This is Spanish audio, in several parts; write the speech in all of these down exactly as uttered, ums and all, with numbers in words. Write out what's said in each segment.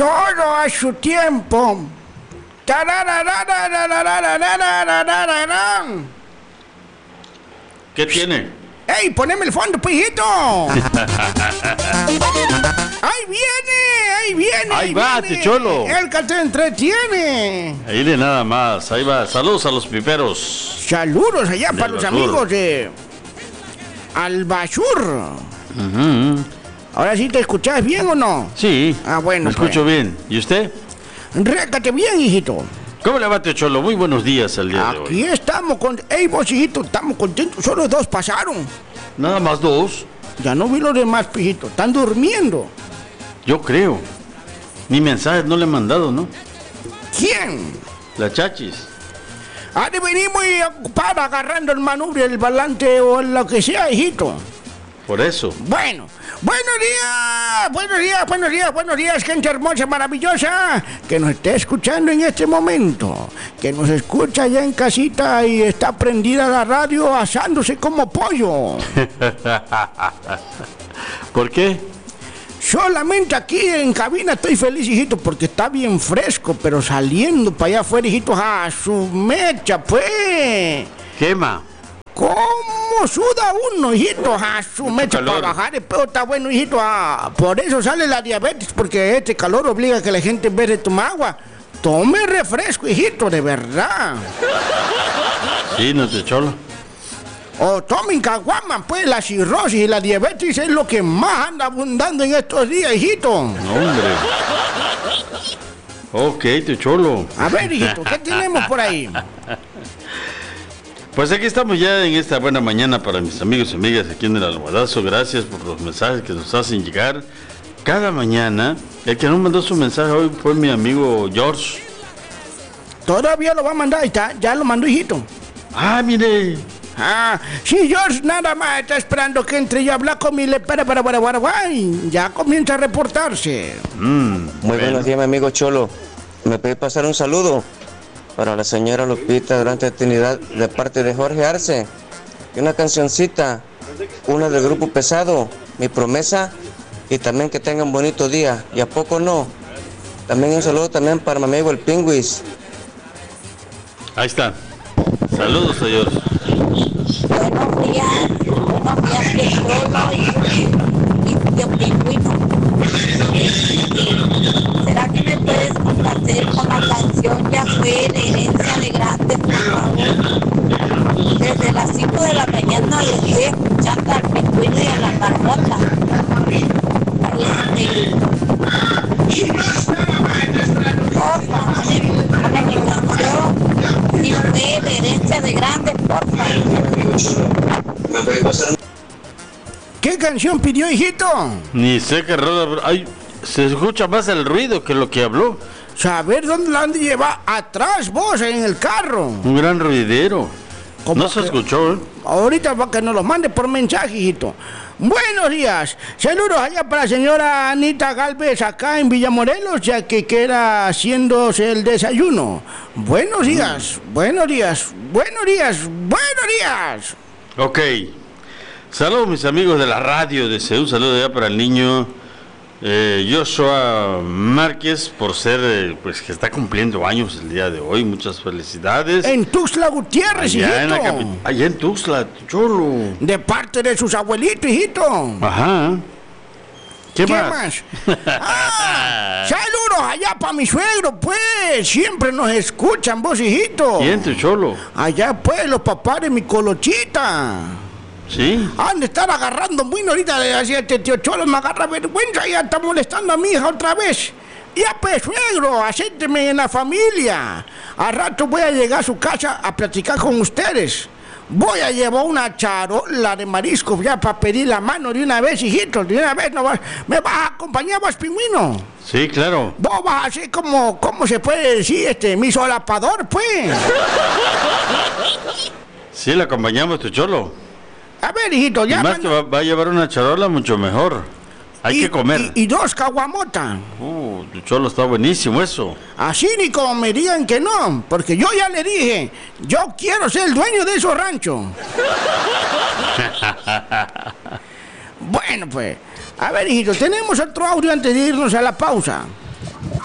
Todo a su tiempo. ¿Qué tiene? ¡Ey, poneme el fondo, pejito! ¡Ahí viene! ¡Ahí viene! ¡Ahí va, viene. Cholo! ¡El que te entretiene! Ahí de nada más, ahí va. Saludos a los piperos. Saludos allá Del para los Basur. amigos de Albasur. Uh-huh. ¿Ahora sí te escuchás bien o no? Sí, Ah, bueno, me escucho bien. ¿Y usted? Récate bien, hijito. ¿Cómo le va, tío Cholo? Muy buenos días el día de hoy. Aquí estamos con... ¡Ey, vos, hijito! Estamos contentos. Solo dos pasaron. Nada más dos. Ya no vi los demás, pijito. Están durmiendo. Yo creo. Ni mensajes no le he mandado, ¿no? ¿Quién? La Chachis. Ha de venir muy ocupada agarrando el manubrio, el balante o lo que sea, hijito. Por eso. Bueno, buenos días, buenos días, buenos días, buenos días, gente hermosa, maravillosa, que nos esté escuchando en este momento, que nos escucha ya en casita y está prendida la radio asándose como pollo. ¿Por qué? Solamente aquí en cabina estoy feliz, hijito, porque está bien fresco, pero saliendo para allá afuera, hijito, a su mecha, pues. Quema. ¿Cómo suda uno, hijito? A su mecha para bajar el pedo está bueno, hijito. Ah, por eso sale la diabetes, porque este calor obliga a que la gente en vez de tomar agua, tome refresco, hijito, de verdad. Sí, no te Cholo. O tomen caguama, pues la cirrosis y la diabetes es lo que más anda abundando en estos días, hijito. No, hombre. Ok, tío Cholo. A ver, hijito, ¿qué tenemos por ahí? Pues aquí estamos ya en esta buena mañana para mis amigos y amigas aquí en el Almohadazo. Gracias por los mensajes que nos hacen llegar cada mañana. El que nos mandó su mensaje hoy fue mi amigo George. Todavía lo va a mandar, ahí está, ya lo mandó, hijito. Ah, mire. Ah, sí, George nada más está esperando que entre y habla con mi le para para para para guay. Ya comienza a reportarse. Mm, Muy bueno. buenos días, mi amigo Cholo. ¿Me puede pasar un saludo para la señora Lupita Durante Trinidad de parte de Jorge Arce? Y una cancioncita, una del grupo Pesado, Mi Promesa, y también que tengan un bonito día. ¿Y a poco no? También un saludo también para mi amigo el Pingüis. Ahí está. Saludos, señor. Buenos días, buenos días, que solo y tío Pingüino. ¿Será que me puedes complacer con la canción Ya fue de Herencia de Grande, por favor? Desde las cinco de la mañana le estoy escuchando al Pingüino y a la Marmota. Porfa, ponme mi canción. Y fue de Herencia de Grande, porfa. ¿Qué canción pidió, hijito? Ni sé qué rola. Ay, se escucha más el ruido que lo que habló. Saber dónde la han de llevar atrás vos en el carro. Un gran ruidero. ¿Cómo No se que? escuchó, ¿eh? Ahorita para que nos lo mande por mensaje, hijito. Buenos días. Saludos allá para la señora Anita Galvez acá en Villamorelos, ya que queda haciéndose el desayuno. Buenos días, buenos días, buenos días, buenos días. Ok. Saludos mis amigos de la radio de C E U. Un saludo ya para el niño eh, Joshua Márquez por ser, eh, pues que está cumpliendo años el día de hoy. Muchas felicidades. En Tuxtla Gutiérrez, allá, en la hijito. capi- allá en Tuxtla, Cholo. De parte de sus abuelitos, hijito. Ajá. ¿Qué, ¿Qué más? más? Ah, saludos allá para mi suegro, pues. Siempre nos escuchan, vos, hijito. ¿Quién, tu Cholo? Allá, pues, los papás de mi colochita. Sí. Han de estar agarrando muy ahorita, le decía este tío Cholo, me agarra vergüenza, ya está molestando a mi hija otra vez. Ya pues, suegro, acépteme en la familia. Al rato voy a llegar a su casa a platicar con ustedes. Voy a llevar una charola de marisco ya para pedir la mano de una vez, hijito, de una vez. No vas, ¿me vas a acompañar vos, Pingüino? Sí, claro. Vos vas a ser como, ¿cómo se puede decir? Este, mi solapador, pues. Sí, le acompañamos, tu Cholo. A ver, hijito, Y ya. más que va, va a llevar una charola mucho mejor. Hay y, que comer. Y, y dos caguamotas. Uh, tu Cholo está buenísimo eso. Así ni como me digan que no, porque yo ya le dije, yo quiero ser el dueño de esos ranchos. Bueno, pues, a ver, hijito, tenemos otro audio antes de irnos a la pausa.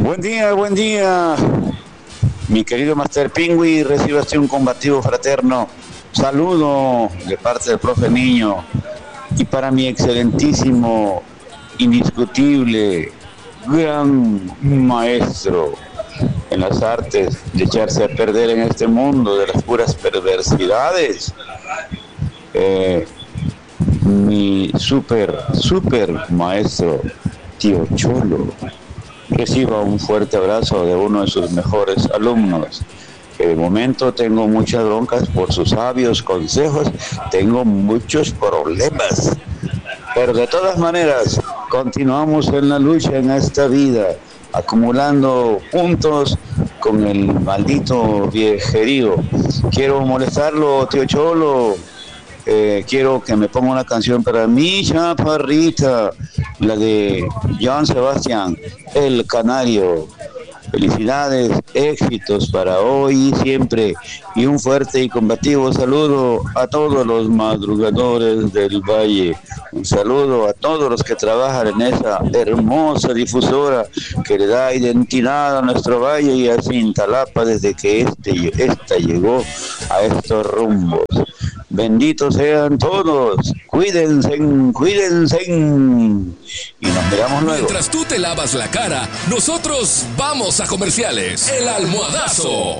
Buen día, buen día. Mi querido Master Pingüi, recibe usted un combativo fraterno saludo de parte del profe Niño. Y para mi excelentísimo, indiscutible, gran maestro en las artes de echarse a perder en este mundo de las puras perversidades, eh, mi super, super maestro, tío Cholo, reciba un fuerte abrazo de uno de sus mejores alumnos, que de momento tengo muchas broncas por sus sabios consejos, tengo muchos problemas, pero de todas maneras continuamos en la lucha en esta vida, acumulando puntos con el maldito viejerío. Quiero molestarlo, tío Cholo. Eh, quiero que me ponga una canción para mi chaparrita, la de Joan Sebastián, El Canario. Felicidades, éxitos para hoy y siempre, y un fuerte y combativo saludo a todos los madrugadores del Valle, un saludo a todos los que trabajan en esa hermosa difusora que le da identidad a nuestro valle y a Cintalapa desde que este, esta llegó a estos rumbos. Benditos sean todos, cuídense, cuídense y nos miramos luego. Mientras tú te lavas la cara, nosotros vamos a comerciales. El Almohadazo.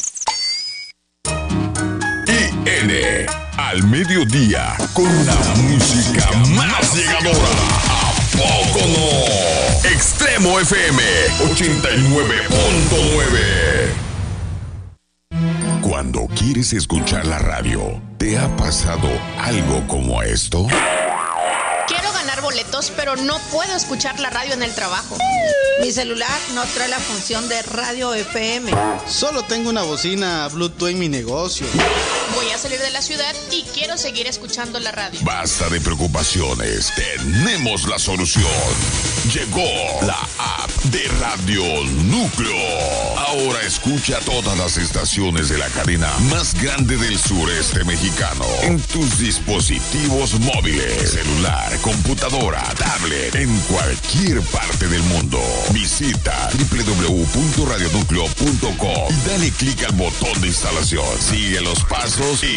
I N al mediodía con la música más llegadora. ¿A poco no? Extremo F M ochenta y nueve punto nueve. Cuando quieres escuchar la radio, ¿te ha pasado algo como esto? Quiero ganar boletos, pero no puedo escuchar la radio en el trabajo. Mi celular no trae la función de radio F M. Solo tengo una bocina Bluetooth en mi negocio. Voy a salir de la ciudad y quiero seguir escuchando la radio. Basta de preocupaciones, tenemos la solución. Llegó la app de Radio Núcleo. Ahora escucha todas las estaciones de la cadena más grande del sureste mexicano en tus dispositivos móviles, celular, computadora, tablet, en cualquier parte del mundo. Visita doble u doble u doble u punto radio núcleo punto com y dale clic al botón de instalación. Sigue los pasos y